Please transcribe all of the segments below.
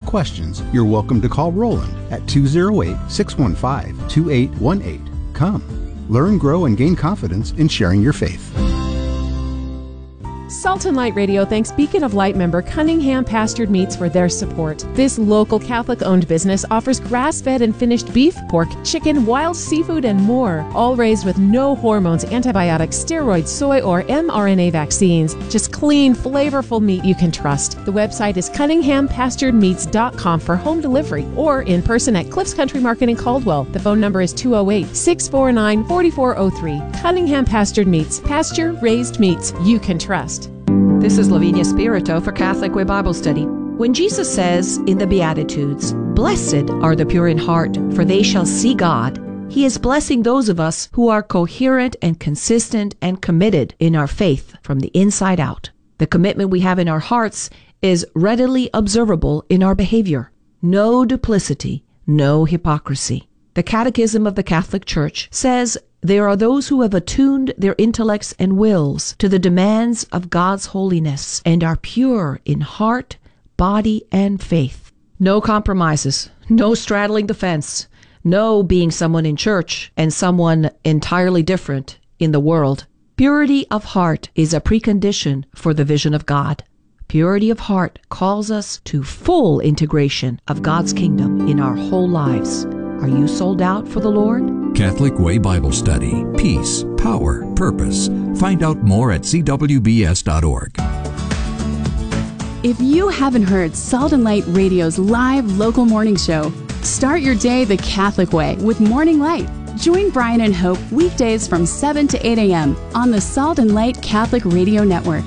questions, you're welcome to call Roland at 208-615-2818. Come, learn, grow, and gain confidence in sharing your faith. Salt and Light Radio thanks Beacon of Light member Cunningham Pastured Meats for their support. This local Catholic-owned business offers grass-fed and finished beef, pork, chicken, wild seafood, and more, all raised with no hormones, antibiotics, steroids, soy, or mRNA vaccines. Just clean, flavorful meat you can trust. The website is CunninghamPasturedMeats.com for home delivery or in person at Cliffs Country Market in Caldwell. The phone number is 208-649-4403. Cunningham Pastured Meats. Pasture-raised meats you can trust. This is Lavinia Spirito for Catholic Way Bible Study. When Jesus says in the Beatitudes, "Blessed are the pure in heart, for they shall see God," he is blessing those of us who are coherent and consistent and committed in our faith from the inside out. The commitment we have in our hearts is readily observable in our behavior. No duplicity, no hypocrisy. The Catechism of the Catholic Church says there are those who have attuned their intellects and wills to the demands of God's holiness and are pure in heart, body, and faith. No compromises, no straddling the fence, no being someone in church and someone entirely different in the world. Purity of heart is a precondition for the vision of God. Purity of heart calls us to full integration of God's kingdom in our whole lives. Are you sold out for the Lord? Catholic Way Bible Study. Peace, power, purpose. Find out more at cwbs.org. If you haven't heard Salt and Light Radio's live local morning show, start your day the Catholic way with Morning Light. Join Brian and Hope weekdays from 7 to 8 a.m. on the Salt and Light Catholic Radio Network.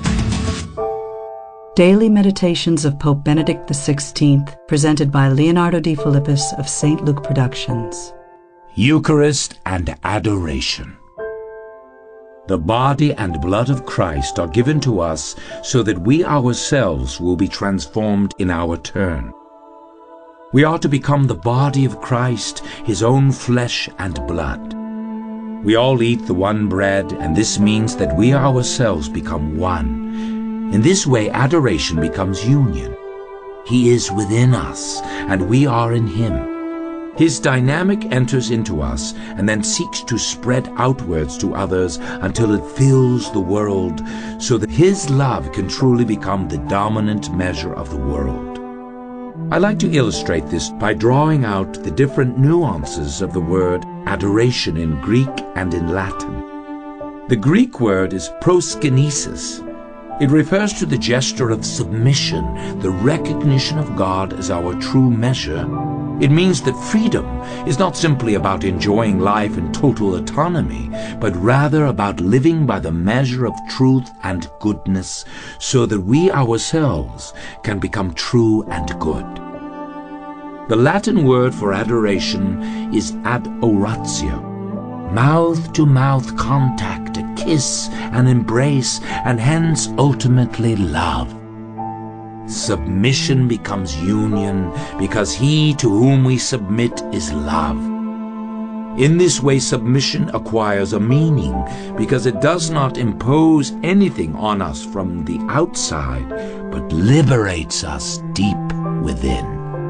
Daily Meditations of Pope Benedict XVI, presented by Leonardo D. Philippus of St. Luke Productions. Eucharist and Adoration. The body and blood of Christ are given to us so that we ourselves will be transformed in our turn. We are to become the body of Christ, his own flesh and blood. We all eat the one bread, and this means that we ourselves become one. In this way, adoration becomes union. He is within us, and we are in him. His dynamic enters into us and then seeks to spread outwards to others until it fills the world, so that his love can truly become the dominant measure of the world. I like to illustrate this by drawing out the different nuances of the word adoration in Greek and in Latin. The Greek word is proskinesis. It refers to the gesture of submission, the recognition of God as our true measure. It means that freedom is not simply about enjoying life in total autonomy, but rather about living by the measure of truth and goodness, so that we ourselves can become true and good. The Latin word for adoration is adoratio, mouth-to-mouth contact, a kiss, an embrace, and hence ultimately love. Submission becomes union because he to whom we submit is love. In this way, submission acquires a meaning because it does not impose anything on us from the outside, but liberates us deep within.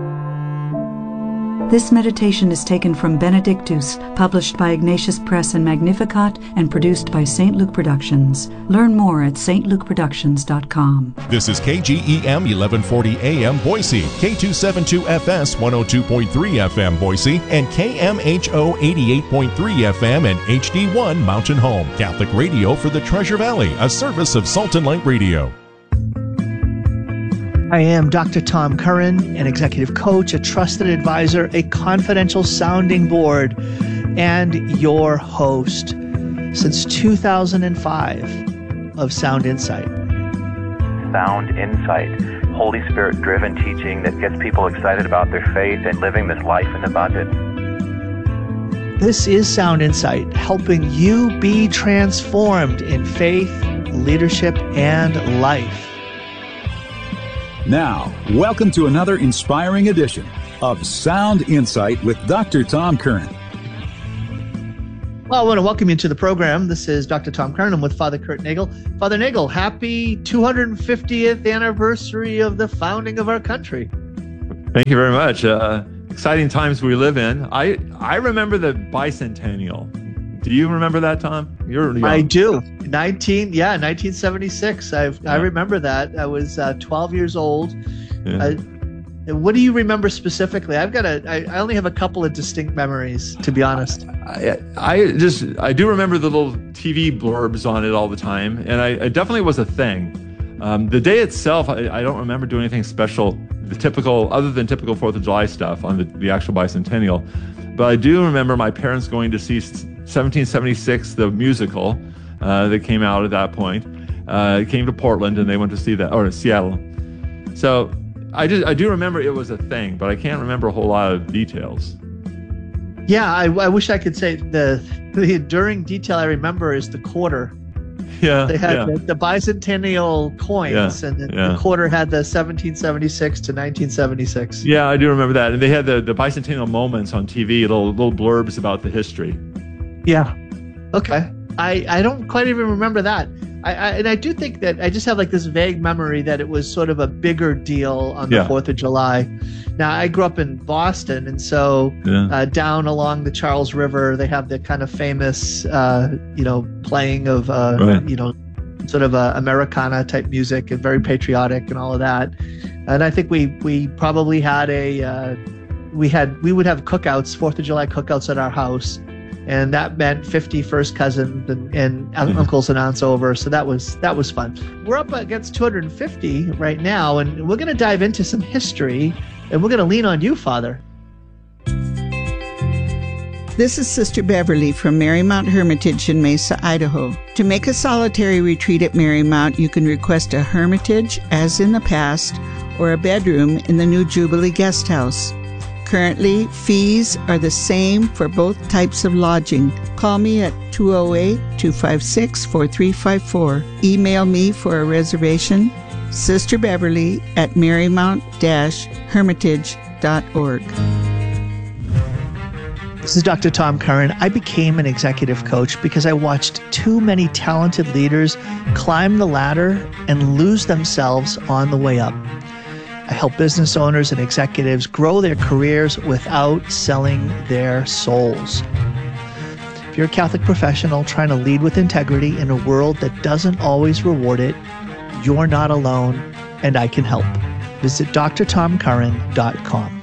This meditation is taken from Benedictus, published by Ignatius Press and Magnificat, and produced by St. Luke Productions. Learn more at stlukeproductions.com. This is KGEM 1140 AM Boise, K272FS 102.3 FM Boise, and KMHO 88.3 FM and HD1 Mountain Home. Catholic radio for the Treasure Valley, a service of Salt and Light Radio. I am Dr. Tom Curran, an executive coach, a trusted advisor, a confidential sounding board, and your host since 2005 of Sound Insight. Sound Insight, Holy Spirit-driven teaching that gets people excited about their faith and living this life in abundance. This is Sound Insight, helping you be transformed in faith, leadership, and life. Now, welcome to another inspiring edition of Sound Insight with Dr. Tom Curran. Well, I want to welcome you to the program. This is Dr. Tom Curran. I'm with Father Kurt Nagel. Father Nagel, happy 250th anniversary of the founding of our country. Thank you very much. Exciting times we live in. I remember the bicentennial. Do you remember that, Tom? You're young. I do. 1976. I remember that. I was 12 years old. Yeah. What do you remember specifically? I only have a couple of distinct memories, to be honest. I do remember the little TV blurbs on it all the time, and it definitely was a thing. The day itself, I don't remember doing anything special, other than typical 4th of July stuff on the actual bicentennial. But I do remember my parents going to see 1776, the musical that came out at that point. It came to Portland, and they went to see that, or Seattle. So I do remember it was a thing, but I can't remember a whole lot of details. Yeah, I wish I could say the enduring detail I remember is the quarter. Yeah, they had the bicentennial coins, and the quarter had the 1776 to 1976. Yeah, I do remember that. And they had the bicentennial moments on TV, little blurbs about the history. Yeah. Okay. I don't quite even remember that. I do think that I just have like this vague memory that it was sort of a bigger deal on the 4th of July. Now, I grew up in Boston, and so down along the Charles River, they have the kind of famous, playing of, sort of Americana type music and very patriotic and all of that. And I think we probably had we would have cookouts, 4th of July cookouts at our house. And that meant 50 first cousins and uncles and aunts over. So that was fun. We're up against 250 right now, and we're going to dive into some history, and we're going to lean on you, Father. This is Sister Beverly from Marymount Hermitage in Mesa, Idaho. To make a solitary retreat at Marymount, you can request a hermitage, as in the past, or a bedroom in the new Jubilee Guest House. Currently, fees are the same for both types of lodging. Call me at 208-256-4354. Email me for a reservation, Sister Beverly at marymount-hermitage.org. This is Dr. Tom Curran. I became an executive coach because I watched too many talented leaders climb the ladder and lose themselves on the way up. I help business owners and executives grow their careers without selling their souls. If you're a Catholic professional trying to lead with integrity in a world that doesn't always reward it, you're not alone, and I can help. Visit drtomcurran.com.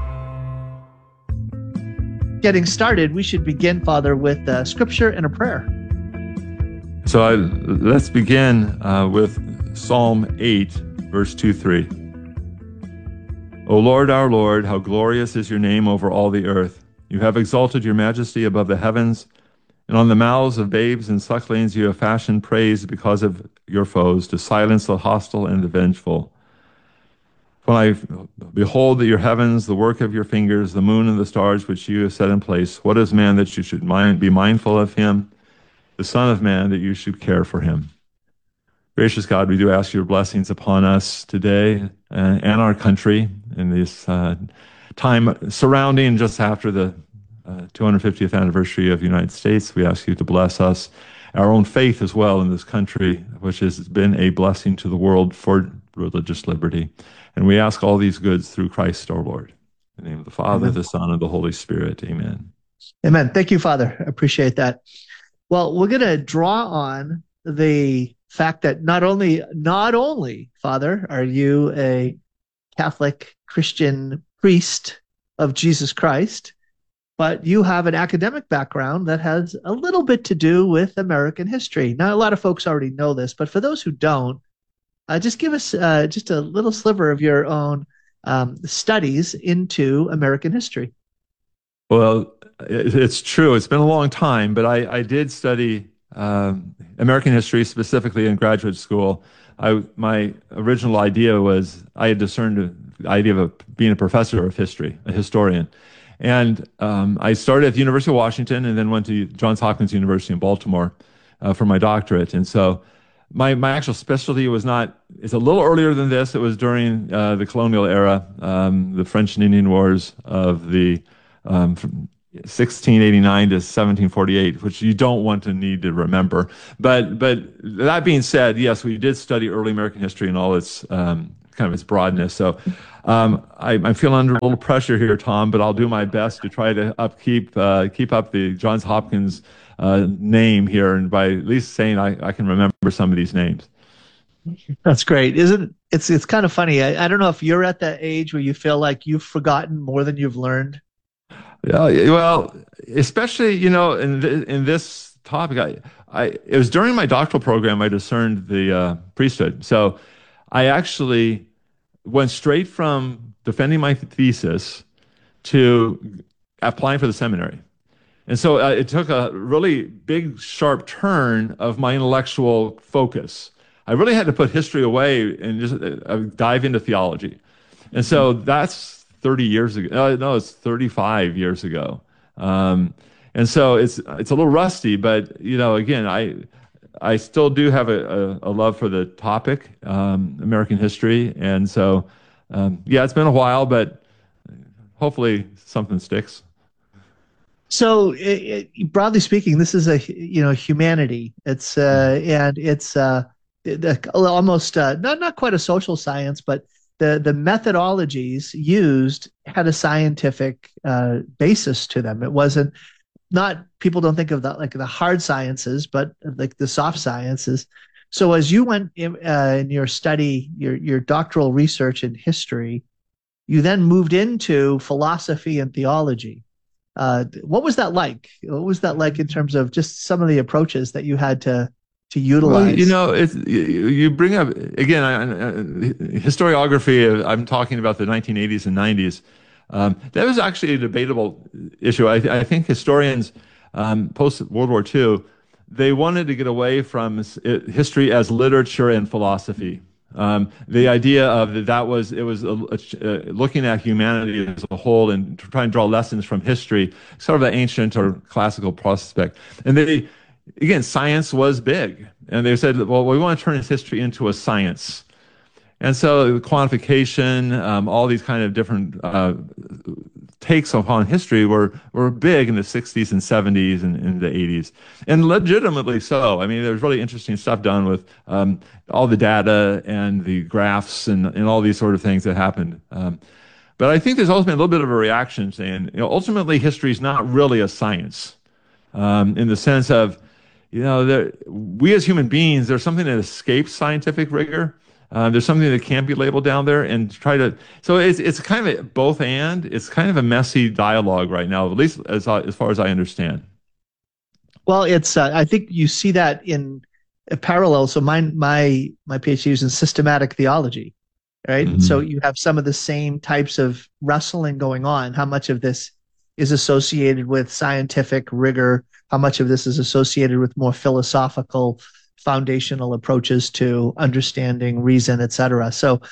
Getting started, we should begin, Father, with scripture and a prayer. So let's begin with Psalm 8, verse 2-3. O Lord, our Lord, how glorious is your name over all the earth. You have exalted your majesty above the heavens, and on the mouths of babes and sucklings you have fashioned praise because of your foes, to silence the hostile and the vengeful. When I behold your heavens, the work of your fingers, the moon and the stars which you have set in place, what is man that you should be mindful of him, the Son of Man that you should care for him? Gracious God, we do ask your blessings upon us today and our country in this time surrounding just after the 250th anniversary of the United States. We ask you to bless us, our own faith as well in this country, which has been a blessing to the world for religious liberty. And we ask all these goods through Christ our Lord. In the name of the Father, Amen. The Son, and the Holy Spirit. Amen. Amen. Thank you, Father. I appreciate that. Well, we're going to draw on the fact that not only, Father, are you a Catholic Christian priest of Jesus Christ, but you have an academic background that has a little bit to do with American history. Now, a lot of folks already know this, but for those who don't, just give us just a little sliver of your own studies into American history. Well, it's true. It's been a long time, but I did study American history specifically in graduate school. My original idea was I had discerned the idea of being a professor of history, a historian. And I started at the University of Washington and then went to Johns Hopkins University in Baltimore for my doctorate. And so my actual specialty it's a little earlier than this. It was during the colonial era, the French and Indian Wars of the 1689 to 1748, which you don't want to need to remember. But that being said, yes, we did study early American history in all its kind kind of its broadness. So I'm feeling under a little pressure here, Tom, but I'll do my best to try to keep up the Johns Hopkins name here, and by at least saying I can remember some of these names. That's great. It's kind of funny. I don't know if you're at that age where you feel like you've forgotten more than you've learned. Yeah, well, especially, in this topic, it was during my doctoral program I discerned the priesthood. So I actually went straight from defending my thesis to applying for the seminary. And so it took a really big, sharp turn of my intellectual focus. I really had to put history away and just dive into theology. And so that's 30 years ago. No, it's 35 years ago. And so it's a little rusty, but again, I still do have a love for the topic, American history, and so it's been a while, but hopefully something sticks. So, broadly speaking, this is a humanity. It's and it's almost not quite a social science, but the methodologies used had a scientific basis to them. It wasn't people don't think of that like the hard sciences, but like the soft sciences. So as you went in your study, your doctoral research in history, you then moved into philosophy and theology. What was that like? What was that like in terms of just some of the approaches that you had to utilize? Well, you bring up, again, historiography, I'm talking about the 1980s and 90s. That was actually a debatable issue. I think historians, post-World War II, they wanted to get away from history as literature and philosophy. The idea of it was looking at humanity as a whole and trying to draw lessons from history, sort of an ancient or classical prospect. And again, science was big. And they said, well, we want to turn this history into a science. And so quantification, all these kind of different takes upon history were big in the 60s and 70s and in the 80s. And legitimately so. I mean, there's really interesting stuff done with all the data and the graphs and all these sort of things that happened. But I think there's also been a little bit of a reaction saying, ultimately history is not really a science in the sense of, we as human beings, there's something that escapes scientific rigor. There's something that can't be labeled down there, and so it's kind of both and. It's kind of a messy dialogue right now, at least as far as I understand. Well, it's I think you see that in a parallel. So my PhD is in systematic theology, right? Mm-hmm. So you have some of the same types of wrestling going on. How much of this is associated with scientific rigor? How much of this is associated with more philosophical, foundational approaches to understanding reason, et cetera. So,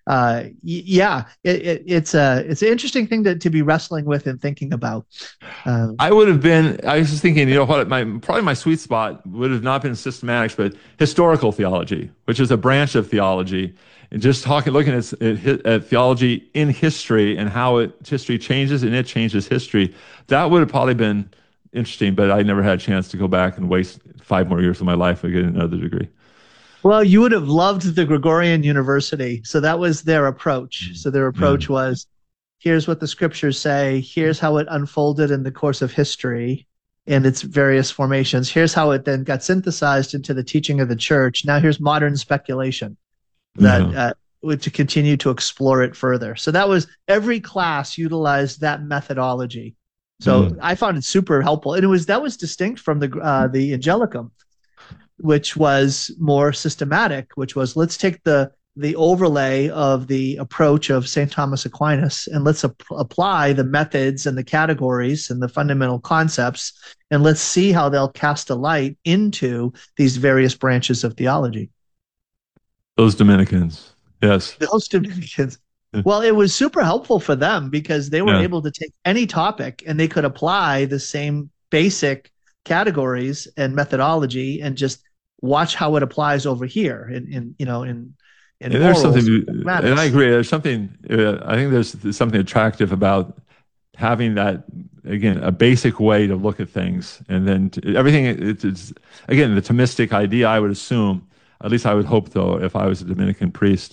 it's an interesting thing to be wrestling with and thinking about. I was just thinking, probably my sweet spot would have not been systematics, but historical theology, which is a branch of theology, and just looking at theology in history and how history changes and it changes history. That would have probably been interesting, but I never had a chance to go back and waste 5 more years of my life and get another degree. Well, you would have loved the Gregorian University. So that was their approach. So their approach was, here's what the scriptures say. Here's how it unfolded in the course of history and its various formations. Here's how it then got synthesized into the teaching of the church. Now here's modern speculation that to continue to explore it further. So that was, every class utilized that methodology. So I found it super helpful, and that was distinct from the Angelicum, which was more systematic. Which was, let's take the overlay of the approach of St. Thomas Aquinas, and let's apply the methods and the categories and the fundamental concepts, and let's see how they'll cast a light into these various branches of theology. Those Dominicans, yes. Those Dominicans. Well, it was super helpful for them because they were able to take any topic and they could apply the same basic categories and methodology and just watch how it applies over here in there's something, and I agree. There's something. I think there's something attractive about having that, again, a basic way to look at things, and then everything. It's again the Thomistic idea. I would assume, at least I would hope, though, if I was a Dominican priest,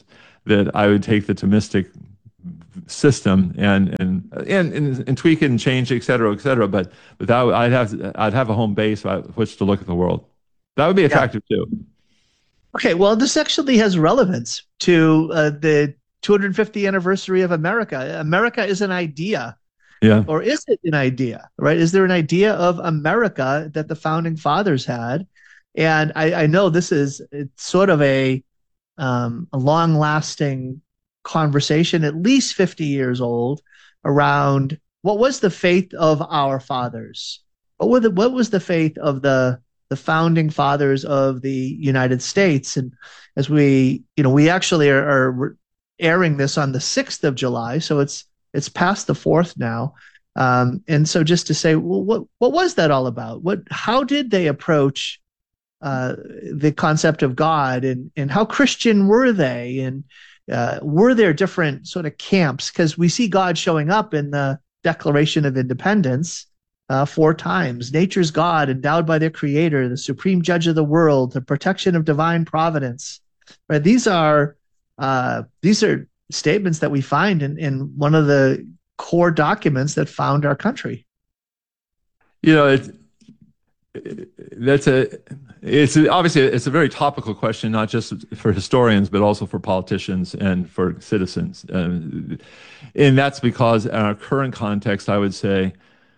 that I would take the Thomistic system and tweak it and change it, et cetera, but that I'd have a home base by which to look at the world. That would be attractive too. Okay, well, this actually has relevance to the 250th anniversary of America. America is an idea. Yeah. Or is it an idea, right? Is there an idea of America that the founding fathers had? And I know it's sort of a long-lasting conversation, at least 50 years old, around what was the faith of our fathers? What was the faith of the founding fathers of the United States? And as we actually are airing this on the 6th of July, so it's past the 4th now. And so just to say, well, what was that all about? How did they approach the concept of God, and how Christian were they? And were there different sort of camps? Because we see God showing up in the Declaration of Independence 4 times. Nature's God, endowed by their creator, the supreme judge of the world, the protection of divine providence. Right? These are statements that we find in one of the core documents that found our country. It's obviously a very topical question, not just for historians, but also for politicians and for citizens. And that's because in our current context, I would say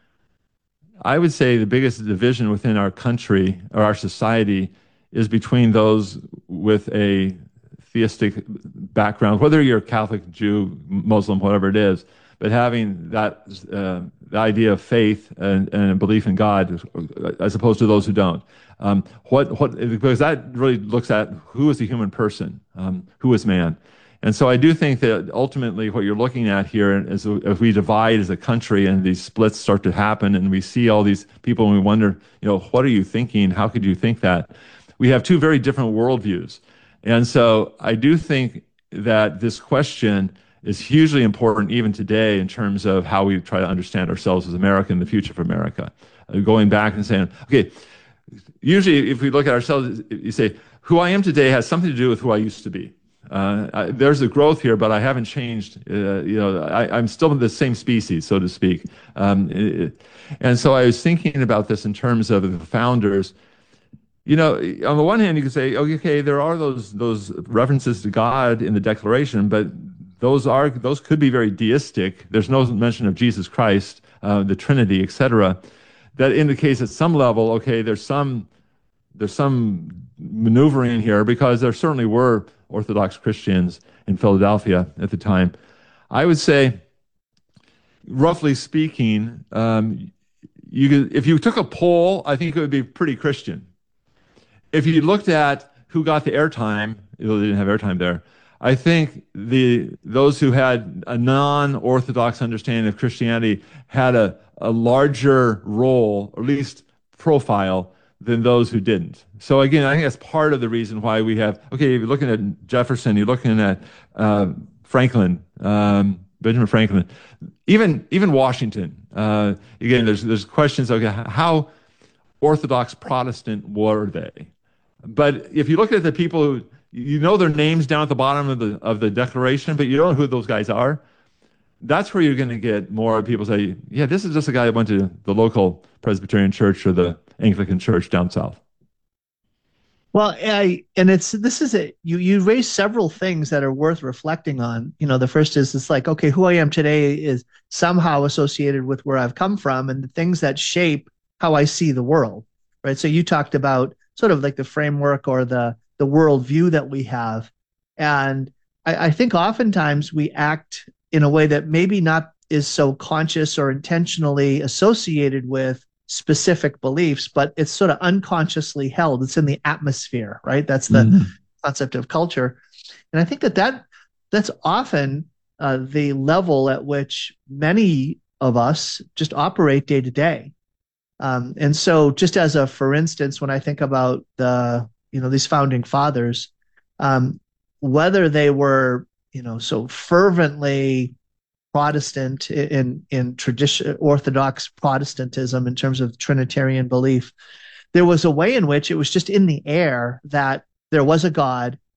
the biggest division within our country or our society is between those with a theistic background, whether you're Catholic, Jew, Muslim, whatever it is, but having that the idea of faith and belief in God, as opposed to those who don't. Because that really looks at who is the human person, who is man. And so I do think that ultimately what you're looking at here is if we divide as a country and these splits start to happen and we see all these people and we wonder, what are you thinking? How could you think that? We have 2 very different worldviews. And so I do think that this question is hugely important even today in terms of how we try to understand ourselves as America and the future of America. Going back and saying, okay, usually if we look at ourselves, you say, who I am today has something to do with who I used to be. There's a growth here, but I haven't changed. I'm still the same species, so to speak. And so I was thinking about this in terms of the founders. On the one hand, you could say, okay, there are those references to God in the Declaration, but those could be very deistic. There's no mention of Jesus Christ, the Trinity, etc. That indicates at some level, okay, there's some maneuvering here, because there certainly were Orthodox Christians in Philadelphia at the time. I would say, roughly speaking, if you took a poll, I think it would be pretty Christian. If you looked at who got the airtime, they didn't have airtime there. I think those who had a non-Orthodox understanding of Christianity had a larger role, or at least profile, than those who didn't. So again, I think that's part of the reason why we have, okay, if you're looking at Jefferson, you're looking at Franklin, Benjamin Franklin, even Washington. Again, there's questions, okay, how Orthodox Protestant were they? But if you look at the people who, their names down at the bottom of the Declaration, but you don't know who those guys are, that's where you're going to get more people say, yeah, this is just a guy that went to the local Presbyterian church or the Anglican church down south. Well, you raised several things that are worth reflecting on. The first is, it's like, okay, who I am today is somehow associated with where I've come from and the things that shape how I see the world, right? So you talked about sort of like the framework or the worldview that we have. And I think oftentimes we act in a way that maybe not is so conscious or intentionally associated with specific beliefs, but it's sort of unconsciously held. It's in the atmosphere, right? That's the concept of culture. And I think that's often the level at which many of us just operate day to day. And so just as for instance, when I think about these founding fathers, whether they were, so fervently Protestant in tradition, Orthodox Protestantism in terms of Trinitarian belief, there was a way in which it was just in the air that there was a God,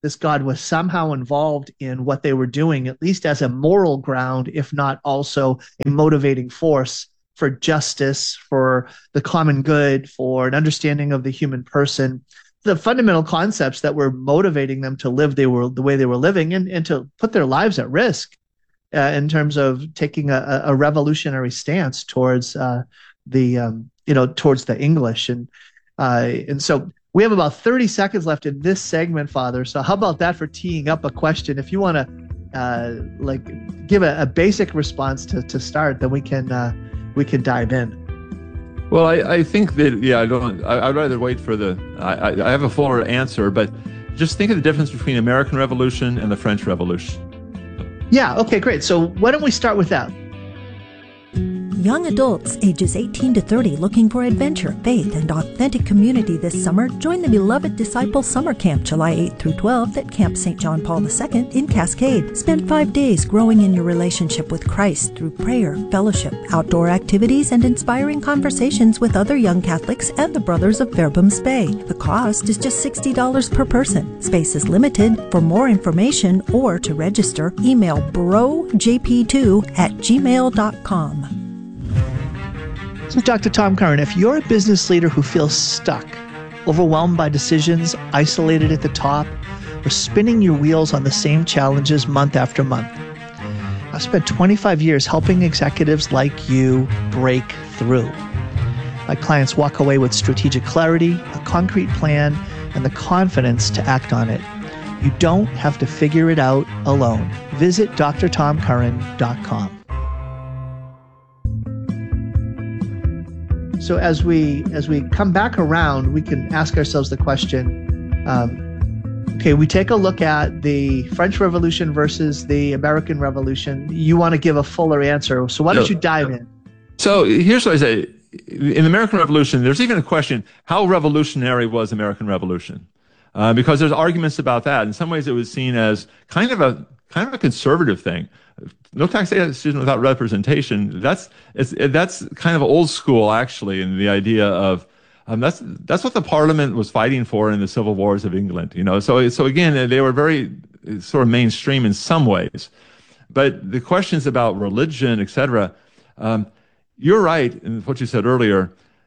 this God was somehow involved in what they were doing, at least as a moral ground, if not also a motivating force for justice, for the common good, for an understanding of the human person, the fundamental concepts that were motivating them to live the way they were living, and to put their lives at risk in terms of taking a revolutionary stance towards towards the English. And so we have about 30 seconds left in this segment, Father. So how about that for teeing up a question? If you want to give a basic response to start, then we can dive in. Well, I think that, I'd rather wait for I have a fuller answer, but just think of the difference between the American Revolution and the French Revolution. Yeah, okay, great. So why don't we start with that? Young adults ages 18 to 30 looking for adventure, faith, and authentic community this summer, join the Beloved Disciples Summer Camp July 8 through 12 at Camp St. John Paul II in Cascade. Spend 5 days growing in your relationship with Christ through prayer, fellowship, outdoor activities, and inspiring conversations with other young Catholics and the Brothers of Verbum Spei. The cost is just $60 per person. Space is limited. For more information or to register, email brojp2@gmail.com. So Dr. Tom Curran, if you're a business leader who feels stuck, overwhelmed by decisions, isolated at the top, or spinning your wheels on the same challenges month after month, I've spent 25 years helping executives like you break through. My clients walk away with strategic clarity, a concrete plan, and the confidence to act on it. You don't have to figure it out alone. Visit drtomcurran.com. So as we come back around, we can ask ourselves the question, we take a look at the French Revolution versus the American Revolution. You want to give a fuller answer, so why don't you dive in? So here's what I say. In the American Revolution, there's even a question, how revolutionary was American Revolution? Because there's arguments about that. In some ways, it was seen as kind of a conservative thing. No taxation without representation. That's kind of old school, actually, in the idea of that's what the Parliament was fighting for in the civil wars of England. So again, they were very sort of mainstream in some ways, but the questions about religion, etc. You're right in what you said earlier.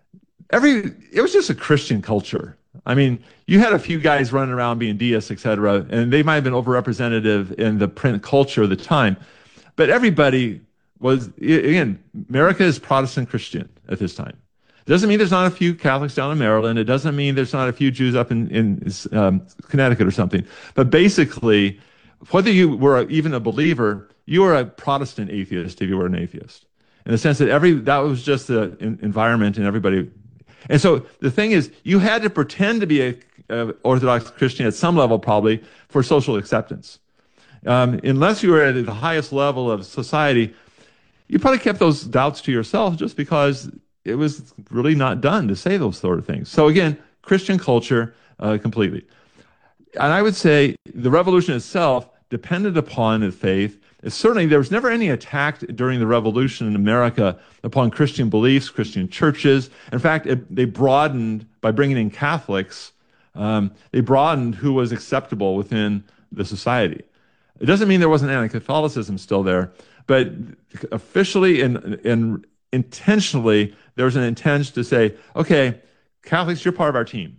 It was just a Christian culture. I mean, you had a few guys running around being deists, etc., and they might have been overrepresentative in the print culture of the time. But everybody was, again, America is Protestant Christian at this time. It doesn't mean there's not a few Catholics down in Maryland. It doesn't mean there's not a few Jews up in Connecticut or something. But basically, whether you were even a believer, you were a Protestant atheist if you were an atheist. In the sense that that was just the environment and everybody. And so the thing is, you had to pretend to be a Orthodox Christian at some level probably for social acceptance. Unless you were at the highest level of society, you probably kept those doubts to yourself just because it was really not done to say those sort of things. So again, Christian culture completely. And I would say the revolution itself depended upon the faith. Certainly, there was never any attack during the revolution in America upon Christian beliefs, Christian churches. In fact, they broadened by bringing in Catholics. They broadened who was acceptable within the society. It doesn't mean there wasn't anti-Catholicism still there, but officially and intentionally, there was an intent to say, okay, Catholics, you're part of our team.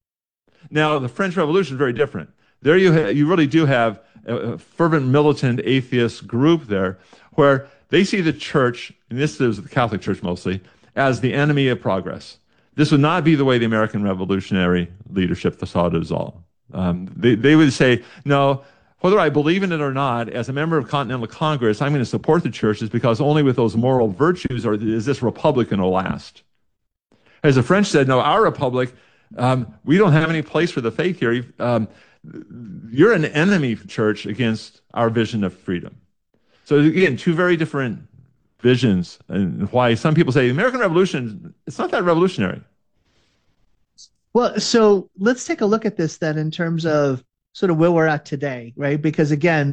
Now, the French Revolution is very different. There you really do have a fervent militant atheist group there where they see the church, and this is the Catholic Church mostly, as the enemy of progress. This would not be the way the American revolutionary leadership saw it as all. They would say, no, whether I believe in it or not, as a member of Continental Congress, I'm going to support the churches because only with those moral virtues is this republic going to last. As the French said, no, our republic, we don't have any place for the faith here. You're an enemy, church, against our vision of freedom. So again, two very different visions, and why some people say the American Revolution, it's not that revolutionary. Well, so let's take a look at this then in terms of sort of where we're at today, right? Because again,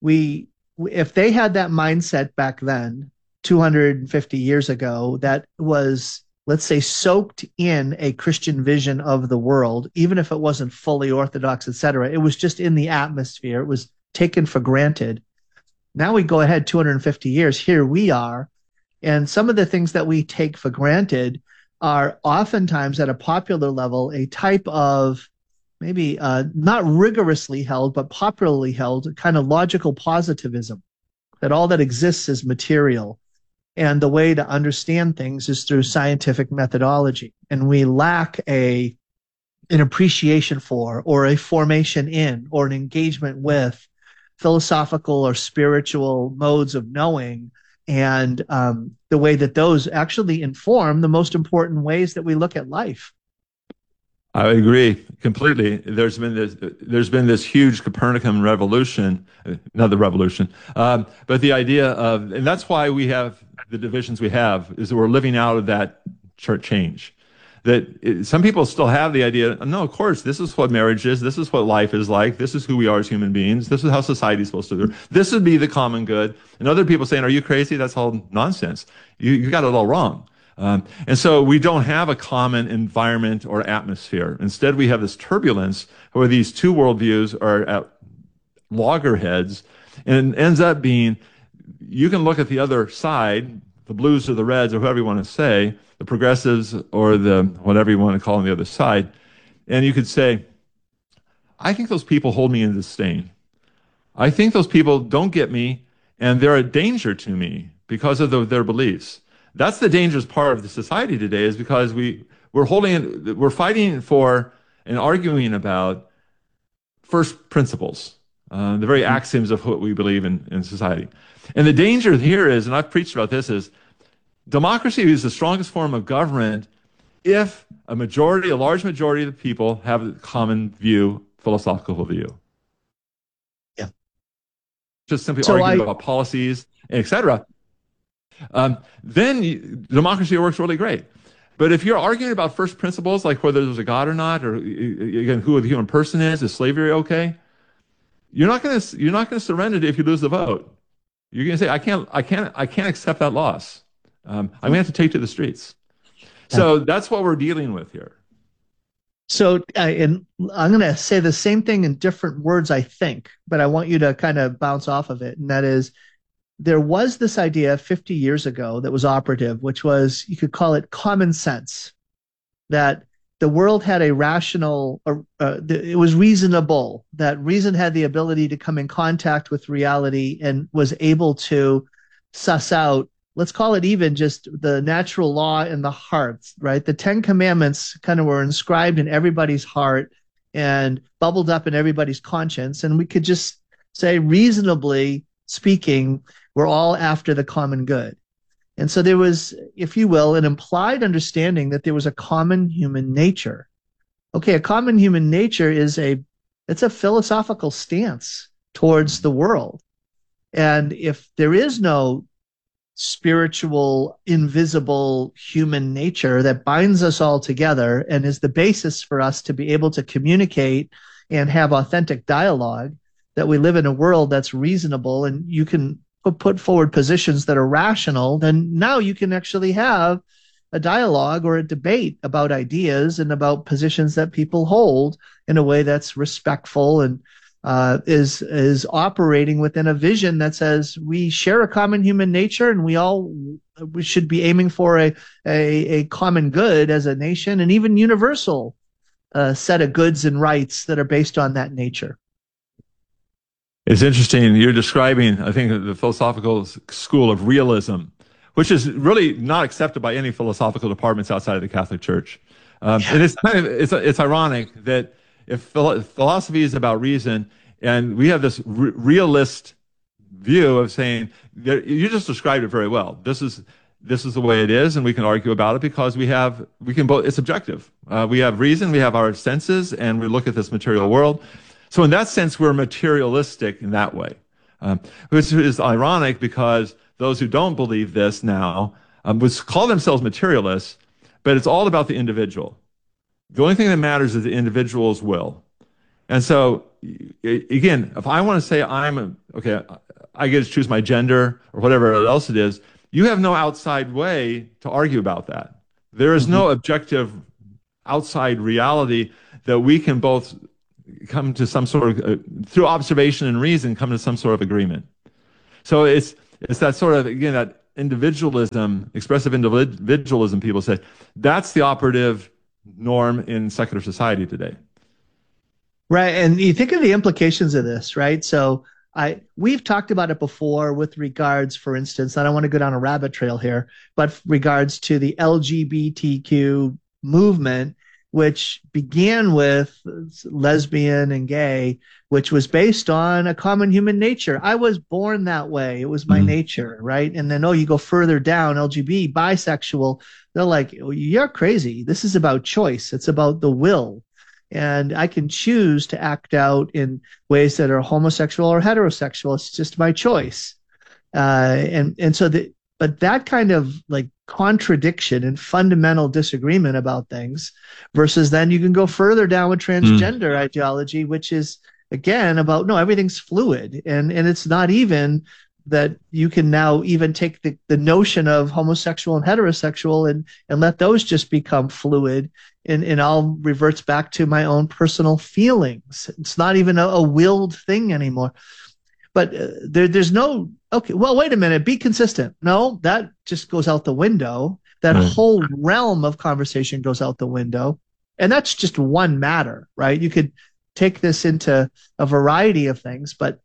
if they had that mindset back then, 250 years ago, that was let's say, soaked in a Christian vision of the world, even if it wasn't fully orthodox, etc. It was just in the atmosphere. It was taken for granted. Now we go ahead 250 years. Here we are. And some of the things that we take for granted are oftentimes at a popular level a type of maybe not rigorously held, but popularly held kind of logical positivism, that all that exists is material. And the way to understand things is through scientific methodology. And we lack an appreciation for, or a formation in, or an engagement with philosophical or spiritual modes of knowing, and the way that those actually inform the most important ways that we look at life. I agree completely. There's been this huge Copernican revolution, not the revolution, but the idea of, and that's why we have the divisions we have, is that we're living out of that church change. Some people still have the idea, no, of course, this is what marriage is, this is what life is like, this is who we are as human beings, this is how society is supposed to do. This would be the common good. And other people saying, are you crazy? That's all nonsense. You got it all wrong. And so we don't have a common environment or atmosphere. Instead, we have this turbulence where these two worldviews are at loggerheads, and it ends up being, you can look at the other side, the blues or the reds or whoever you want to say, the progressives or the whatever you want to call on the other side, and you could say, I think those people hold me in disdain. I think those people don't get me, and they're a danger to me because of their beliefs. That's the dangerous part of the society today, is because we're fighting for and arguing about first principles, the very axioms of what we believe in society. And the danger here is, and I've preached about this, is democracy is the strongest form of government if a large majority of the people have a common view, philosophical view. Yeah. Just simply arguing about policies, etc. Then democracy works really great. But if you're arguing about first principles, like whether there's a God or not, or again, who the human person is slavery okay? You're not going to surrender if you lose the vote. You're going to say, I can't accept that loss. I'm going to have to take to the streets. So that's what we're dealing with here. So, and I'm going to say the same thing in different words, I think, but I want you to kind of bounce off of it. And that is, there was this idea 50 years ago that was operative, which was, you could call it common sense, that the world had a rational, it was reasonable, that reason had the ability to come in contact with reality and was able to suss out, let's call it even just the natural law in the heart, right? The 10 Commandments kind of were inscribed in everybody's heart and bubbled up in everybody's conscience. And we could just say, reasonably speaking, we're all after the common good. And so there was, if you will, an implied understanding that there was a common human nature. Okay, a common human nature it's a philosophical stance towards the world. And if there is no spiritual, invisible human nature that binds us all together and is the basis for us to be able to communicate and have authentic dialogue, that we live in a world that's reasonable and you can put forward positions that are rational, then now you can actually have a dialogue or a debate about ideas and about positions that people hold in a way that's respectful and is operating within a vision that says we share a common human nature and we should be aiming for a common good as a nation, and even universal set of goods and rights that are based on that nature. It's interesting. You're describing, I think, the philosophical school of realism, which is really not accepted by any philosophical departments outside of the Catholic Church. And it's ironic that if philosophy is about reason, and we have this realist view of saying, you just described it very well. This is the way it is, and we can argue about it because it's objective. We have reason, we have our senses, and we look at this material world. So in that sense, we're materialistic in that way, which is ironic because those who don't believe this now would call themselves materialists, but it's all about the individual. The only thing that matters is the individual's will. And so, again, if I want to say I get to choose my gender or whatever else it is, you have no outside way to argue about that. There is no objective outside reality that we can both come to some sort of, through observation and reason, come to some sort of agreement. So it's that sort of, again, that individualism, expressive individualism, people say, that's the operative norm in secular society today. Right. And you think of the implications of this, right? So we've talked about it before with regards, for instance, I don't want to go down a rabbit trail here, but regards to the LGBTQ movement, which began with lesbian and gay, which was based on a common human nature. I was born that way. It was my nature, right? And then, you go further down, LGBT, bisexual, they're like, you're crazy. This is about choice. It's about the will. And I can choose to act out in ways that are homosexual or heterosexual. It's just my choice. But that kind of like contradiction and fundamental disagreement about things versus then you can go further down with transgender ideology, which is, again, about, no, everything's fluid. And it's not even that you can now even take the notion of homosexual and heterosexual and let those just become fluid and all reverts back to my own personal feelings. It's not even a willed thing anymore. But there's no, okay, well, wait a minute, be consistent. No, that just goes out the window. That whole realm of conversation goes out the window. And that's just one matter, right? You could take this into a variety of things. But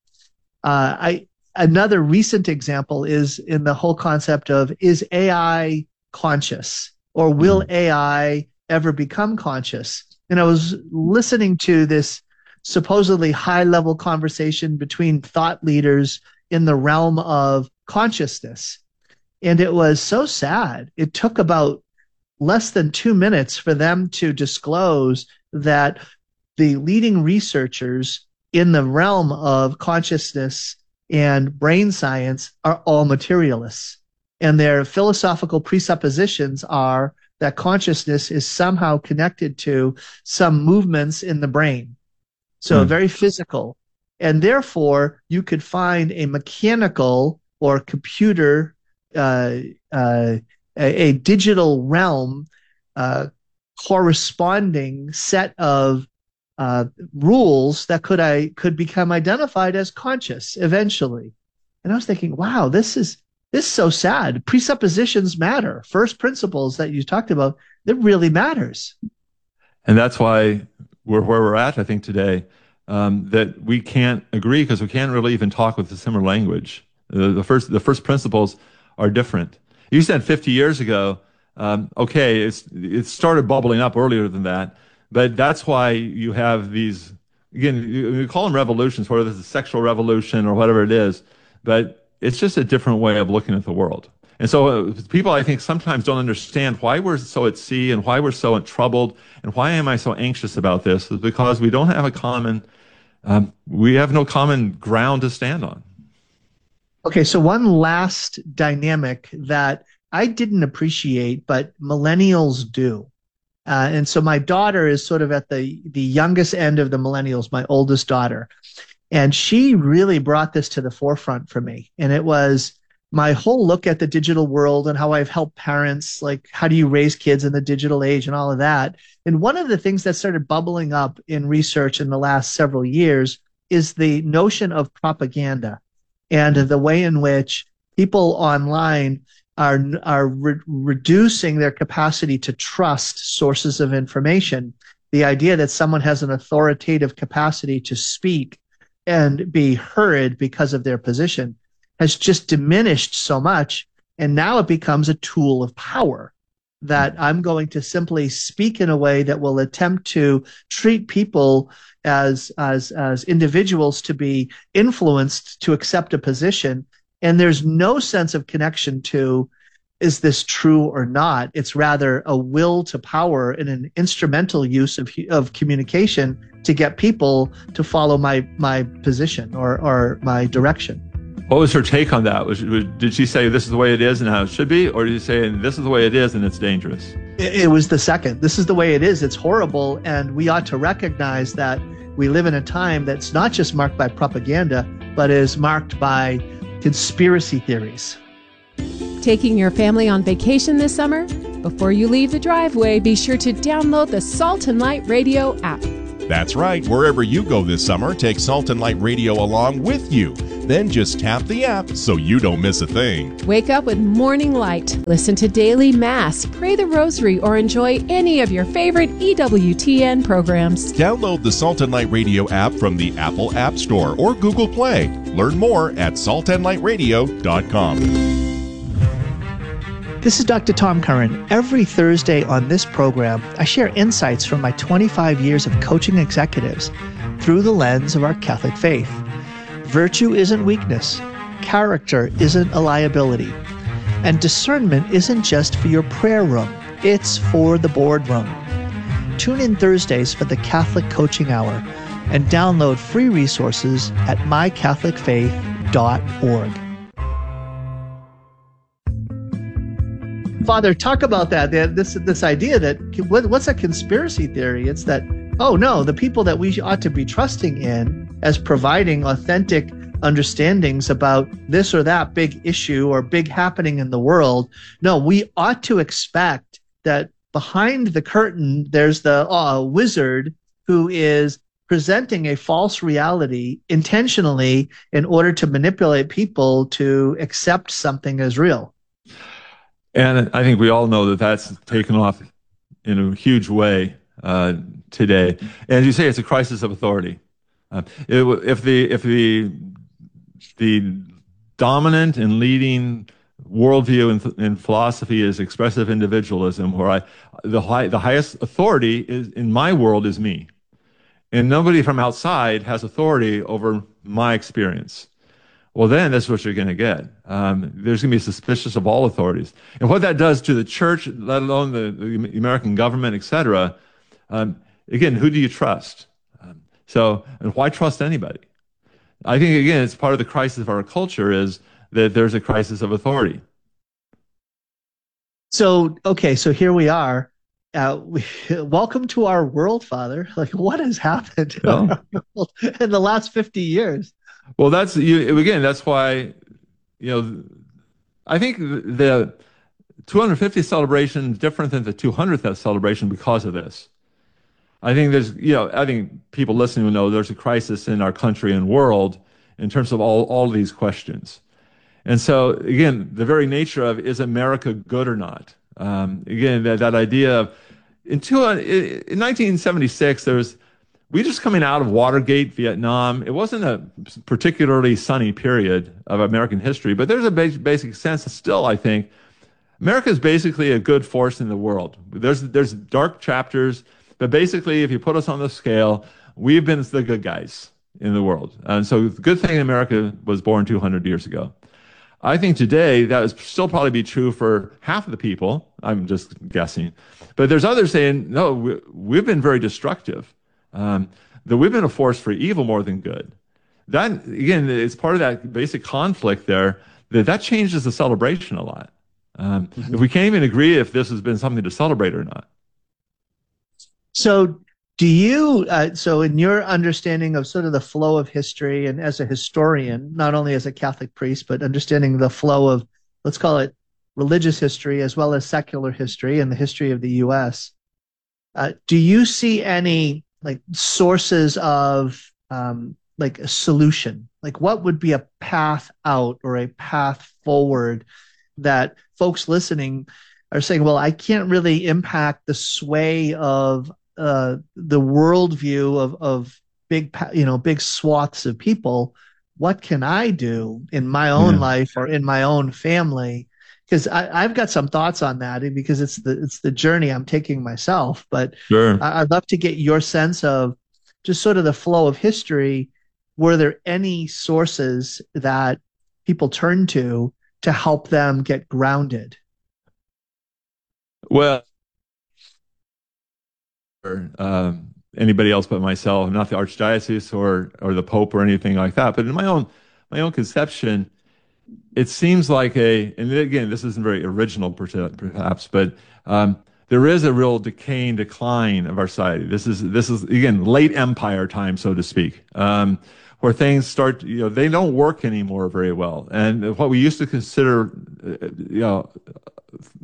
another recent example is in the whole concept of, is AI conscious, or will AI ever become conscious? And I was listening to this supposedly high-level conversation between thought leaders in the realm of consciousness. And it was so sad. It took about less than 2 minutes for them to disclose that the leading researchers in the realm of consciousness and brain science are all materialists. And their philosophical presuppositions are that consciousness is somehow connected to some movements in the brain. So very physical. And therefore, you could find a mechanical or computer, a digital realm corresponding set of rules that could become identified as conscious eventually. And I was thinking, wow, this is so sad. Presuppositions matter. First principles that you talked about, it really matters. And that's why we're where we're at, I think, today, that we can't agree because we can't really even talk with a similar language. The first principles are different. You said 50 years ago, okay, it started bubbling up earlier than that, but that's why you have these, again, you call them revolutions, whether it's a sexual revolution or whatever it is, but it's just a different way of looking at the world. And so people, I think, sometimes don't understand why we're so at sea and why we're so troubled and why am I so anxious about this, is because we don't have we have no common ground to stand on. Okay, so one last dynamic that I didn't appreciate, but millennials do. And so my daughter is sort of at the youngest end of the millennials, my oldest daughter. And she really brought this to the forefront for me. And it was my whole look at the digital world and how I've helped parents, like how do you raise kids in the digital age and all of that. And one of the things that started bubbling up in research in the last several years is the notion of propaganda and the way in which people online are reducing their capacity to trust sources of information. The idea that someone has an authoritative capacity to speak and be heard because of their position has just diminished so much. And now it becomes a tool of power that I'm going to simply speak in a way that will attempt to treat people as individuals to be influenced to accept a position. And there's no sense of connection to, is this true or not? It's rather a will to power and an instrumental use of communication to get people to follow my position or my direction. What was her take on that? Did she say this is the way it is and how it should be? Or did she say this is the way it is and it's dangerous? It was the second. This is the way it is. It's horrible. And we ought to recognize that we live in a time that's not just marked by propaganda, but is marked by conspiracy theories. Taking your family on vacation this summer? Before you leave the driveway, be sure to download the Salt and Light Radio app. That's right. Wherever you go this summer, take Salt and Light Radio along with you. Then just tap the app so you don't miss a thing. Wake up with Morning Light. Listen to Daily Mass, pray the Rosary, or enjoy any of your favorite EWTN programs. Download the Salt and Light Radio app from the Apple App Store or Google Play. Learn more at saltandlightradio.com. This is Dr. Tom Curran. Every Thursday on this program, I share insights from my 25 years of coaching executives through the lens of our Catholic faith. Virtue isn't weakness. Character isn't a liability. And discernment isn't just for your prayer room. It's for the boardroom. Tune in Thursdays for the Catholic Coaching Hour and download free resources at mycatholicfaith.org. Father, talk about that. This idea that what's a conspiracy theory? It's that, oh no, the people that we ought to be trusting in as providing authentic understandings about this or that big issue or big happening in the world. No, we ought to expect that behind the curtain, there's the wizard who is presenting a false reality intentionally in order to manipulate people to accept something as real. And I think we all know that that's taken off in a huge way today. And as you say, it's a crisis of authority. If the dominant and leading worldview in philosophy is expressive individualism, where the highest authority is in my world is me, and nobody from outside has authority over my experience. Well, then that's what you're going to get. There's going to be suspicious of all authorities. And what that does to the church, let alone the American government, etc., again, who do you trust? And why trust anybody? I think, again, it's part of the crisis of our culture is that there's a crisis of authority. So here we are. Welcome to our world, Father. Like, what has happened in our world in the last 50 years? Well, that's why, I think the 250th celebration is different than the 200th celebration because of this. I think I think people listening will know there's a crisis in our country and world in terms of all these questions. And so, again, the very nature of is America good or not? Again, that idea of, in 1976, we just coming out of Watergate, Vietnam. It wasn't a particularly sunny period of American history, but there's a basic sense still, I think, America is basically a good force in the world. There's dark chapters, but basically, if you put us on the scale, we've been the good guys in the world. And so the good thing America was born 200 years ago. I think today that would still probably be true for half of the people. I'm just guessing. But there's others saying, no, we've been very destructive. That we've been a force for evil more than good. That, again, it's part of that basic conflict there, that changes the celebration a lot. If we can't even agree if this has been something to celebrate or not. So do you, so in your understanding of sort of the flow of history, and as a historian, not only as a Catholic priest, but understanding the flow of, let's call it religious history as well as secular history and the history of the U.S., do you see any sources of like a solution? Like, what would be a path out or a path forward that folks listening are saying, well, I can't really impact the sway of the worldview of big swaths of people. What can I do in my own life or in my own family? Because I've got some thoughts on that, because it's the journey I'm taking myself. But sure. I'd love to get your sense of just sort of the flow of history. Were there any sources that people turn to help them get grounded? Well, anybody else but myself. I'm not the archdiocese or the Pope or anything like that. But in my own conception, it seems like and again, this isn't very original perhaps, but there is a real decay and decline of our society. This is again late empire time, so to speak, where things start. They don't work anymore very well, and what we used to consider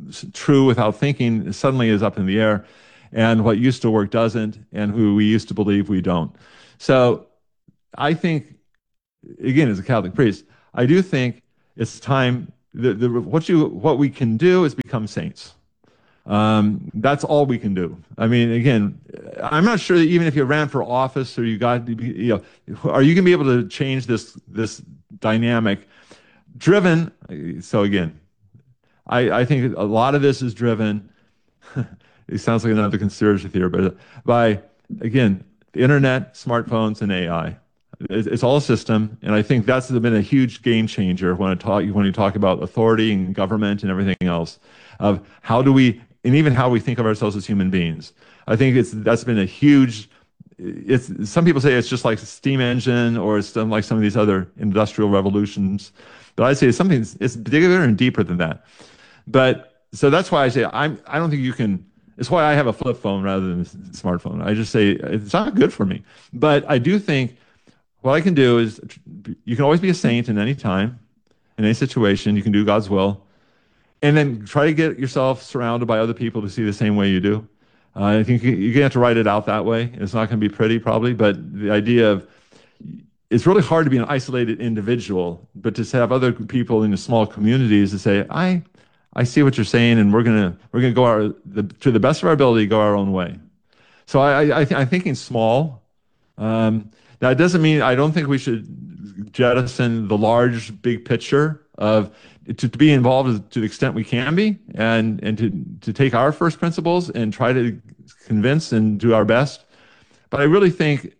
true without thinking suddenly is up in the air, and what used to work doesn't, and who we used to believe we don't. So I think, again, as a Catholic priest, I do think it's time. What we can do is become saints. That's all we can do. I mean, again, I'm not sure that even if you ran for office or are you going to be able to change this dynamic? Driven. So again, I think a lot of this is driven. It sounds like another conspiracy theory, but by, again, the internet, smartphones, and AI. It's all a system, and I think that's been a huge game changer when you talk about authority and government and everything else, of how do we, and even how we think of ourselves as human beings. I think that's been a huge. Some people say it's just like a steam engine, or it's like some of these other industrial revolutions, but I say it's bigger and deeper than that. But so that's why I say I don't think you can. It's why I have a flip phone rather than a smartphone. I just say it's not good for me. But I do think what I can do is, you can always be a saint in any time, in any situation. You can do God's will. And then try to get yourself surrounded by other people to see the same way you do. I think you're going to have to write it out that way. It's not going to be pretty, probably. But the idea of, it's really hard to be an isolated individual, but to have other people in the small communities to say, I see what you're saying, and we're gonna go to the best of our ability, go our own way. So I'm thinking small. That doesn't mean I don't think we should jettison the large, big picture of to be involved to the extent we can be, and to take our first principles and try to convince and do our best. But I really think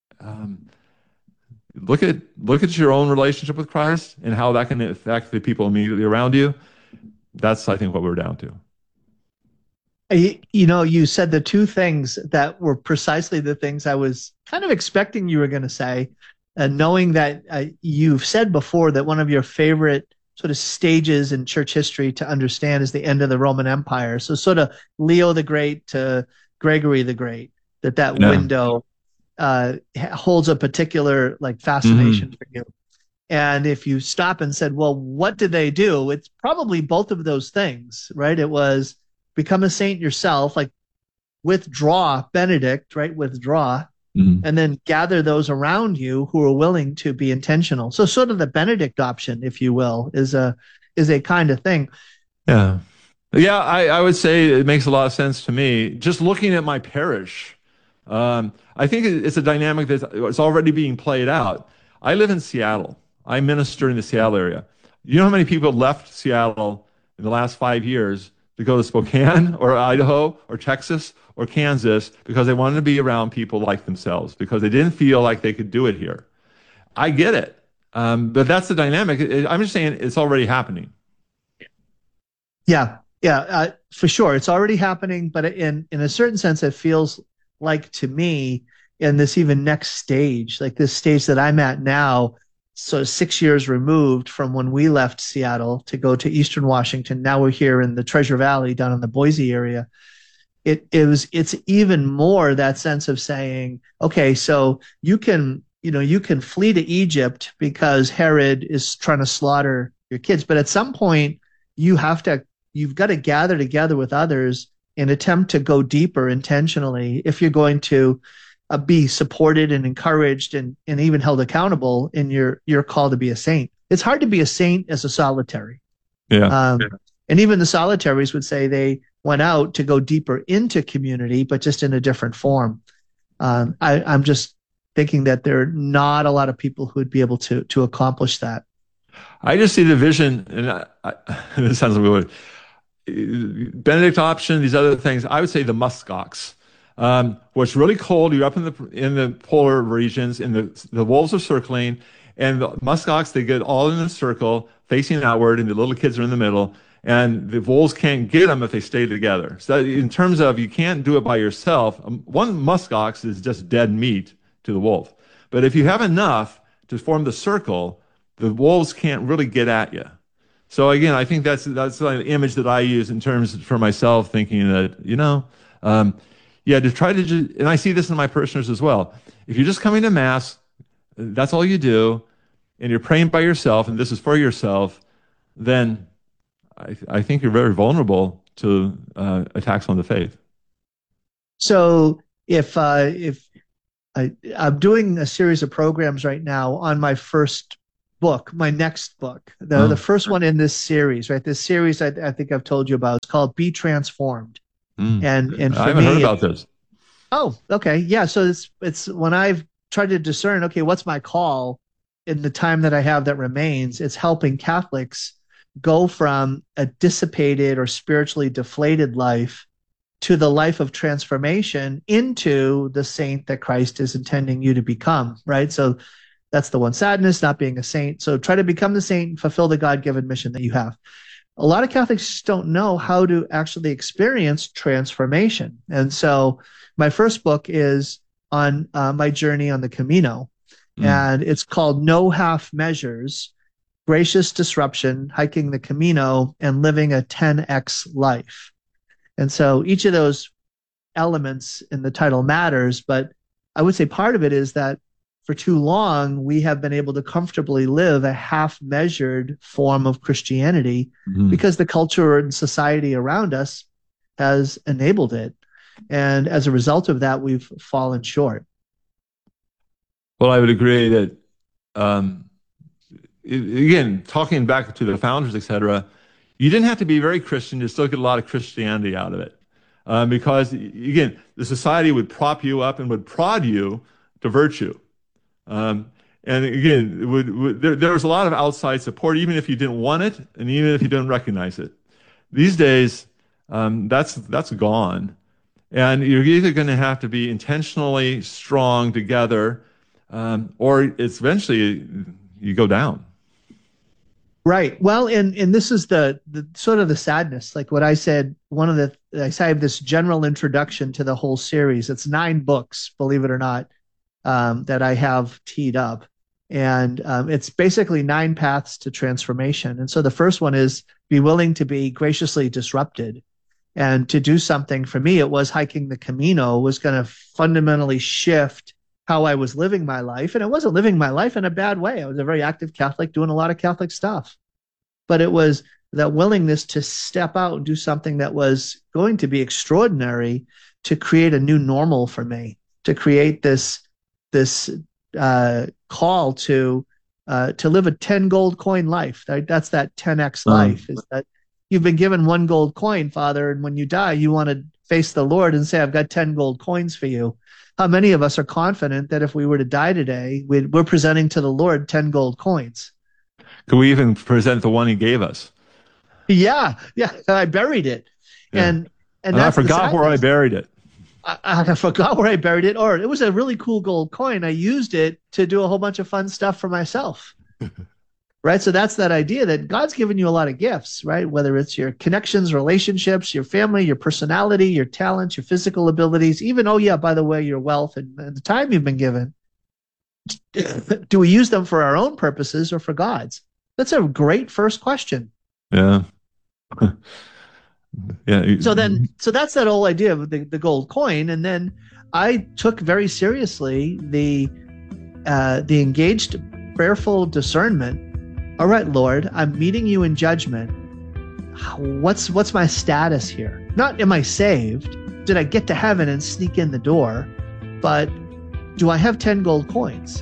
look at your own relationship with Christ and how that can affect the people immediately around you. That's, I think, what we're down to. You said the two things that were precisely the things I was kind of expecting you were going to say, knowing that you've said before that one of your favorite sort of stages in church history to understand is the end of the Roman Empire. So sort of Leo the Great to Gregory the Great, that window holds a particular fascination for you. And if you stop and said, well, what did they do? It's probably both of those things, right? It was become a saint yourself, withdraw, Benedict, right? Withdraw, and then gather those around you who are willing to be intentional. So sort of the Benedict option, if you will, is a kind of thing. Yeah. Yeah, I would say it makes a lot of sense to me. Just looking at my parish, I think it's a dynamic that's already being played out. I live in Seattle. I minister in the Seattle area. You know how many people left Seattle in the last 5 years to go to Spokane or Idaho or Texas or Kansas because they wanted to be around people like themselves, because they didn't feel like they could do it here. I get it. But that's the dynamic. I'm just saying it's already happening. Yeah, for sure. It's already happening. But in a certain sense, it feels like to me in this even next stage, like this stage that I'm at now, so 6 years removed from when we left Seattle to go to Eastern Washington. Now we're here in the Treasure Valley down in the Boise area. It's even more that sense of saying, okay, so you can flee to Egypt because Herod is trying to slaughter your kids. But at some point you've got to gather together with others and attempt to go deeper intentionally if you're going to be supported and encouraged and even held accountable in your call to be a saint. It's hard to be a saint as a solitary. Yeah. And even the solitaries would say they went out to go deeper into community, but just in a different form. I'm just thinking that there are not a lot of people who would be able to accomplish that. I just see the vision, and this sounds weird. Benedict option, these other things. I would say the muskox. Where it's really cold, you're up in the polar regions, and the wolves are circling, and the muskox, they get all in a circle facing outward, and the little kids are in the middle, and the wolves can't get them if they stay together. So in terms of, you can't do it by yourself. One muskox is just dead meat to the wolf. But if you have enough to form the circle, the wolves can't really get at you. So again, I think that's the image that I use in terms for myself, thinking that, to try to just, and I see this in my parishioners as well. If you're just coming to Mass, that's all you do, and you're praying by yourself, and this is for yourself, then I think you're very vulnerable to attacks on the faith. So if I'm doing a series of programs right now on my first book, my next book, the first one in this series, right? This series I think I've told you about. It's called Be Transformed. And for I haven't heard about this. Oh, okay. Yeah. So it's when I've tried to discern, okay, what's my call in the time that I have that remains? It's helping Catholics go from a dissipated or spiritually deflated life to the life of transformation into the saint that Christ is intending you to become, right? So that's the one sadness, not being a saint. So try to become the saint and fulfill the God-given mission that you have. A lot of Catholics don't know how to actually experience transformation. And so my first book is on my journey on the Camino, and it's called No Half Measures, Gracious Disruption, Hiking the Camino, and Living a 10X Life. And so each of those elements in the title matters, but I would say part of it is that for too long, we have been able to comfortably live a half-measured form of Christianity because the culture and society around us has enabled it. And as a result of that, we've fallen short. Well, I would agree that, again, talking back to the founders, et cetera, you didn't have to be very Christian to still get a lot of Christianity out of it. Because, again, the society would prop you up and would prod you to virtue. And again, there was a lot of outside support, even if you didn't want it, and even if you didn't recognize it. These days, that's gone, and you're either going to have to be intentionally strong together, or it's eventually you go down. Right. Well, and this is the sort of the sadness. Like what I said, I have this general introduction to the whole series. It's 9 books, believe it or not. That I have teed up. And it's basically 9 paths to transformation. And so the first one is be willing to be graciously disrupted. And to do something, for me, it was hiking the Camino, was going to fundamentally shift how I was living my life. And I wasn't living my life in a bad way. I was a very active Catholic doing a lot of Catholic stuff. But it was that willingness to step out and do something that was going to be extraordinary to create a new normal for me, to create this call to live a 10 gold coin life. That's that 10x life, is that you've been given 1 gold coin, Father, and when you die, you want to face the Lord and say, I've got 10 gold coins for you. How many of us are confident that if we were to die today, we're presenting to the Lord 10 gold coins? Could we even present the one he gave us? Yeah, I buried it. Yeah. And I forgot where I buried it. I forgot where I buried it, or it was a really cool gold coin. I used it to do a whole bunch of fun stuff for myself. Right? So that's that idea that God's given you a lot of gifts, right? Whether it's your connections, relationships, your family, your personality, your talents, your physical abilities, even, by the way, your wealth and the time you've been given. Do we use them for our own purposes or for God's? That's a great first question. Yeah. Yeah. So that's that whole idea of the gold coin. And then I took very seriously the engaged prayerful discernment. All right, Lord, I'm meeting you in judgment. What's my status here? Not am I saved? Did I get to heaven and sneak in the door? But do I have 10 gold coins?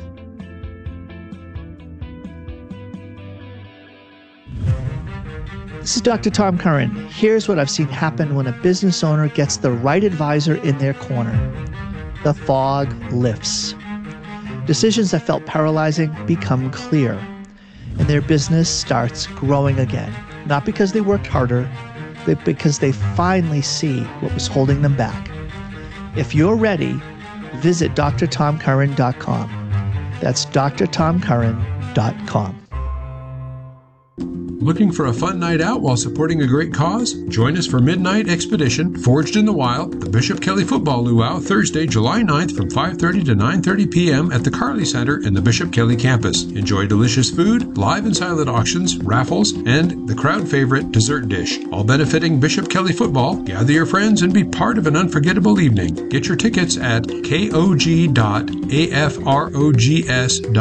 This is Dr. Tom Curran. Here's what I've seen happen when a business owner gets the right advisor in their corner. The fog lifts. Decisions that felt paralyzing become clear, and their business starts growing again. Not because they worked harder, but because they finally see what was holding them back. If you're ready, visit drtomcurran.com. That's drtomcurran.com. Looking for a fun night out while supporting a great cause? Join us for Midnight Expedition, Forged in the Wild, the Bishop Kelly Football Luau, Thursday, July 9th from 5:30 to 9:30 p.m. at the Carly Center in the Bishop Kelly campus. Enjoy delicious food, live and silent auctions, raffles, and the crowd favorite dessert dish. All benefiting Bishop Kelly Football. Gather your friends and be part of an unforgettable evening. Get your tickets at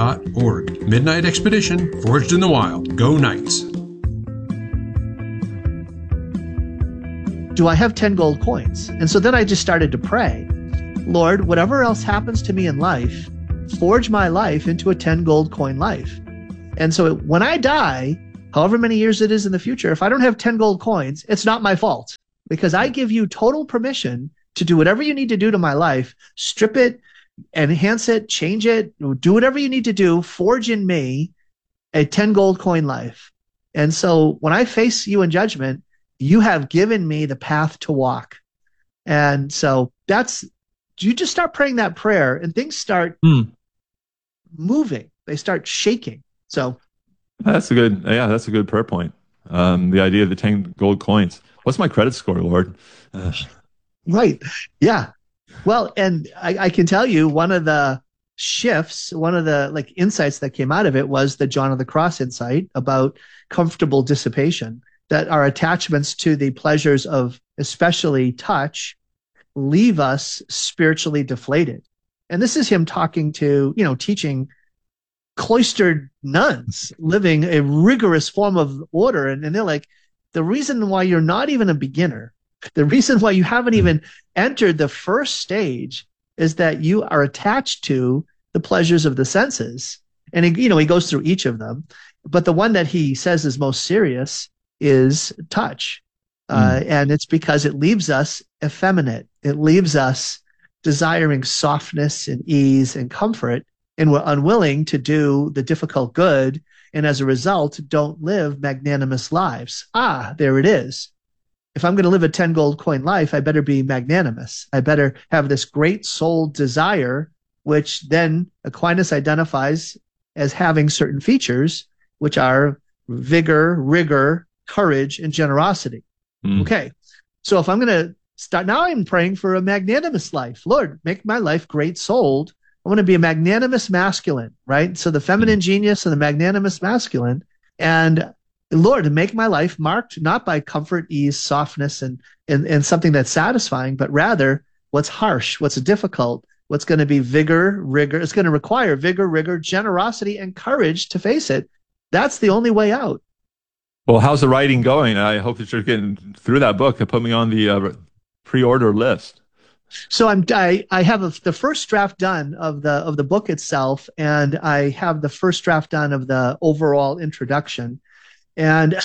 kog.afrogs.org. Midnight Expedition, Forged in the Wild. Go Knights! do I have 10 gold coins? And so then I just started to pray, Lord, whatever else happens to me in life, forge my life into a 10 gold coin life. And so when I die, however many years it is in the future, if I don't have 10 gold coins, it's not my fault, because I give you total permission to do whatever you need to do to my life, strip it, enhance it, change it, do whatever you need to do, forge in me a 10 gold coin life. And so when I face you in judgment, you have given me the path to walk. And so you just start praying that prayer and things start moving. They start shaking. So that's a good prayer point. The idea of the 10 gold coins. What's my credit score, Lord? Right. Yeah. Well, and I can tell you one of the shifts, one of the insights that came out of it was the John of the Cross insight about comfortable dissipation, that our attachments to the pleasures of especially touch leave us spiritually deflated. And this is him talking to, teaching cloistered nuns living a rigorous form of order. And they're like, the reason why you're not even a beginner, the reason why you haven't even entered the first stage is that you are attached to the pleasures of the senses. And he goes through each of them. But the one that he says is most serious is touch. And it's because it leaves us effeminate. It leaves us desiring softness and ease and comfort, and we're unwilling to do the difficult good, and as a result, don't live magnanimous lives. There it is. If I'm going to live a 10 gold coin life, I better be magnanimous. I better have this great soul desire, which then Aquinas identifies as having certain features, which are vigor, rigor, courage, and generosity. Okay. So if I'm going to start now, I'm praying for a magnanimous life. Lord, make my life great souled. I want to be a magnanimous masculine, right? So the feminine genius and the magnanimous masculine. And Lord, make my life marked not by comfort, ease, softness, and something that's satisfying, but rather what's harsh, what's difficult, what's going to be vigor, rigor. It's going to require vigor, rigor, generosity, and courage to face it. That's the only way out. Well, how's the writing going? I hope that you're getting through that book and put me on the pre-order list. So I have the first draft done of the book itself, and I have the first draft done of the overall introduction. And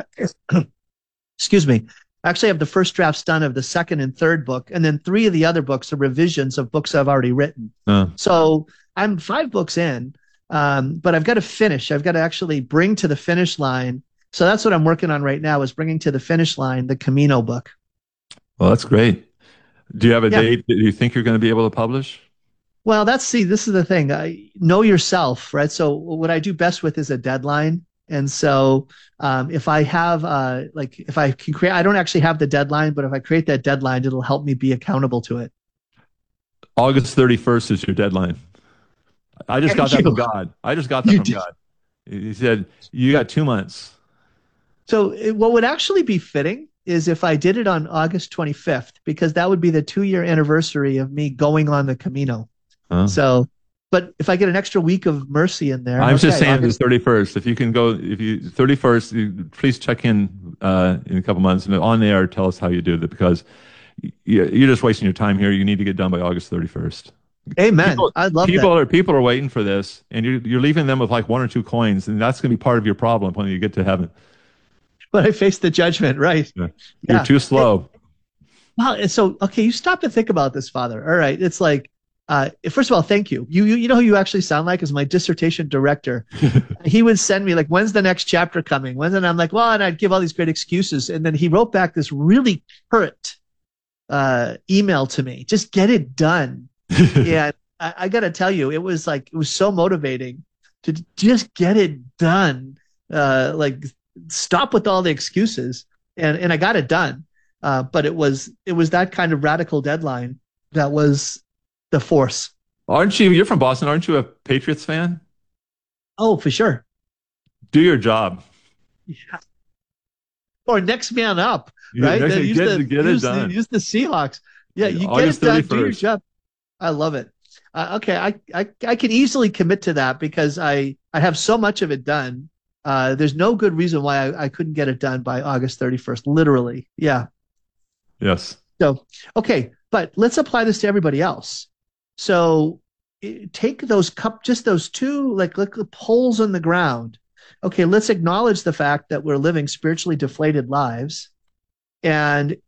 excuse me, I actually have the first drafts done of the second and third book, and then 3 of the other books are revisions of books I've already written. So I'm 5 books in, but I've got to finish. I've got to actually bring to the finish line. So that's what I'm working on right now, is bringing to the finish line the Camino book. Well, that's great. Do you have a date that you think you're going to be able to publish? Well, this is the thing. Know yourself, right? So what I do best with is a deadline. And so if I have, if I can create, I don't actually have the deadline, but if I create that deadline, it'll help me be accountable to it. August 31st is your deadline. I just got that from God. God. He said, you got 2 months. So what would actually be fitting is if I did it on August 25th, because that would be the 2-year anniversary of me going on the Camino. So, but if I get an extra week of mercy in there. I'm just saying the 31st. If you can go, 31st, please check in a couple months and on the air, tell us how you did it, because you're just wasting your time here. You need to get done by August 31st. Amen. I love that. People are waiting for this, and you're leaving them with like 1 or 2 coins, and that's going to be part of your problem when you get to heaven. But I face the judgment, right? Yeah. You're too slow. Well, so, okay, you stop and think about this, Father. All right. It's like, first of all, thank you. You know who you actually sound like is my dissertation director. He would send me like, when's the next chapter coming? And I'm like, well, and I'd give all these great excuses. And then he wrote back this really curt email to me. Just get it done. Yeah. I got to tell you, it was so motivating to just get it done. Stop with all the excuses, and I got it done. But it was that kind of radical deadline that was the force. You're from Boston, aren't you a Patriots fan? Oh, for sure. Do your job. Yeah. Or next man up, right? Get it done. Use the Seahawks. Yeah, you August get it done. 31st. Do your job. I love it. Okay, I can easily commit to that because I have so much of it done. There's no good reason why I couldn't get it done by August 31st. Literally. Yeah. Yes. So, okay, but let's apply this to everybody else. So take those just those two, like holes in the ground. Okay, let's acknowledge the fact that we're living spiritually deflated lives. And